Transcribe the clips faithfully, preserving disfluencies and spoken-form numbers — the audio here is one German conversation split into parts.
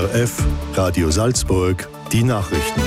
O R F, Radio Salzburg, die Nachrichten.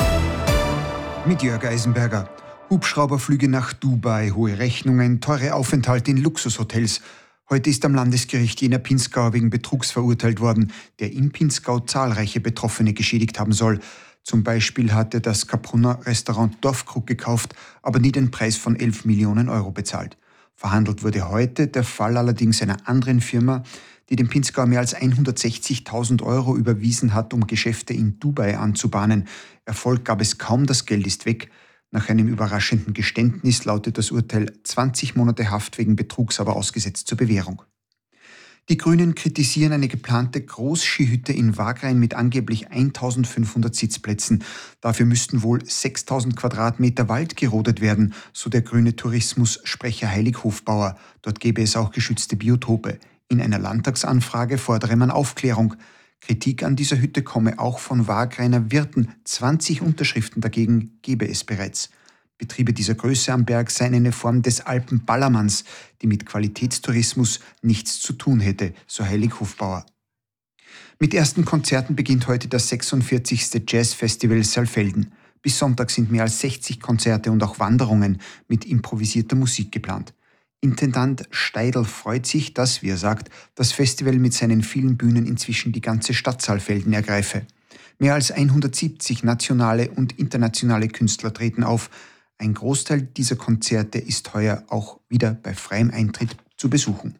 Mit Jörg Eisenberger. Hubschrauberflüge nach Dubai, hohe Rechnungen, teure Aufenthalte in Luxushotels. Heute ist am Landesgericht Jena Pinzgau wegen Betrugs verurteilt worden, der in Pinzgau zahlreiche Betroffene geschädigt haben soll. Zum Beispiel hatte das Kaprunner Restaurant Dorfkrug gekauft, aber nie den Preis von elf Millionen Euro bezahlt. Verhandelt wurde heute der Fall allerdings einer anderen Firma, die dem Pinzgau mehr als hundertsechzigtausend Euro überwiesen hat, um Geschäfte in Dubai anzubahnen. Erfolg gab es kaum, das Geld ist weg. Nach einem überraschenden Geständnis lautet das Urteil zwanzig Monate Haft wegen Betrugs, aber ausgesetzt zur Bewährung. Die Grünen kritisieren eine geplante Großskihütte in Wagrain mit angeblich eintausendfünfhundert Sitzplätzen. Dafür müssten wohl sechstausend Quadratmeter Wald gerodet werden, so der grüne Tourismussprecher Heilig Hofbauer. Dort gäbe es auch geschützte Biotope. In einer Landtagsanfrage fordere man Aufklärung. Kritik an dieser Hütte komme auch von Wagrainer Wirten. zwanzig Unterschriften dagegen gebe es bereits. Betriebe dieser Größe am Berg seien eine Form des Alpenballermanns, die mit Qualitätstourismus nichts zu tun hätte, so Heilig Hofbauer. Mit ersten Konzerten beginnt heute das sechsundvierzigste Jazzfestival Saalfelden. Bis Sonntag sind mehr als sechzig Konzerte und auch Wanderungen mit improvisierter Musik geplant. Intendant Steidl freut sich, dass, wie er sagt, das Festival mit seinen vielen Bühnen inzwischen die ganze Stadt Saalfelden ergreife. Mehr als hundertsiebzig nationale und internationale Künstler treten auf. Ein Großteil dieser Konzerte ist heuer auch wieder bei freiem Eintritt zu besuchen.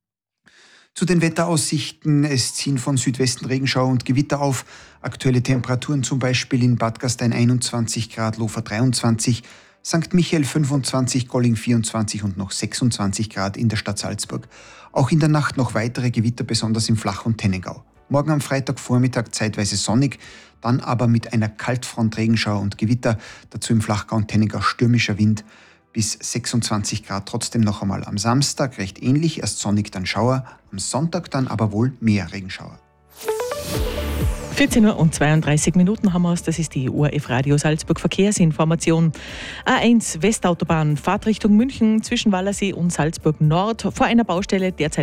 Zu den Wetteraussichten: Es ziehen von Südwesten Regenschauer und Gewitter auf. Aktuelle Temperaturen zum Beispiel in Bad Gastein einundzwanzig Grad, Lofer dreiundzwanzig, Sankt Michael fünfundzwanzig, Golling vierundzwanzig und noch sechsundzwanzig Grad in der Stadt Salzburg. Auch in der Nacht noch weitere Gewitter, besonders im Flach- und Tennengau. Morgen am Freitagvormittag zeitweise sonnig, dann aber mit einer Kaltfront Regenschauer und Gewitter, dazu im Flachgau und Tennengau stürmischer Wind bis sechsundzwanzig Grad. Trotzdem noch einmal am Samstag recht ähnlich, erst sonnig, dann Schauer, am Sonntag dann aber wohl mehr Regenschauer. vierzehn Uhr und zweiunddreißig Minuten haben wir es. Das ist die O R F Radio Salzburg Verkehrsinformation. A eins Westautobahn, Fahrtrichtung München zwischen Wallersee und Salzburg Nord vor einer Baustelle derzeit